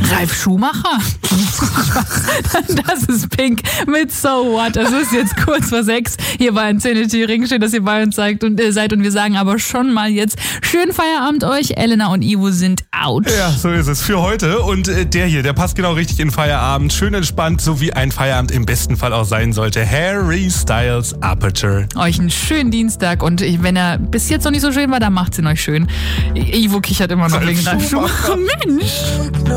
Ralf Schumacher. Das ist Pink mit So What. Es ist jetzt kurz vor 6 hier bei Infinity Ring. Schön, dass ihr bei uns seid und wir sagen aber schon mal jetzt schönen Feierabend euch. Elena und Ivo sind out. Ja, so ist es für heute. Und der hier, der passt genau richtig in Feierabend. Schön entspannt, so wie ein Feierabend im besten Fall auch sein sollte. Harry Styles, Aperture. Euch einen schönen Dienstag und wenn er bis jetzt noch nicht so schön war, dann macht's ihn euch schön. Ivo kichert immer noch wegen Ralf Schumacher. Mensch!